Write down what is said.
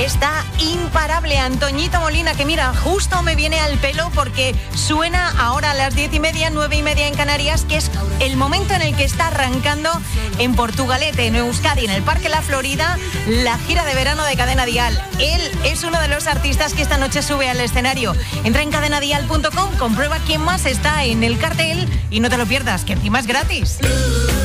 está imparable. Antoñito Molina, que mira, justo me viene al pelo porque suena ahora a las 10:30, 9:30 en Canarias, que es el momento en el que está arrancando en Portugalete, en Euskadi, en el Parque La Florida, la gira de verano de Cadena Dial. Él es uno de los artistas que esta noche sube al escenario. Entra en cadenadial.com, comprueba quién más está en el cartel y no te lo pierdas, que encima es gratis.